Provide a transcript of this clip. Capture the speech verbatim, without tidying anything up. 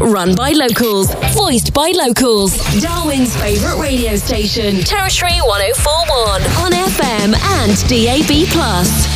run by locals, voiced by locals. Darwin's favourite radio station, Territory one oh four point one on F M and D A B plus.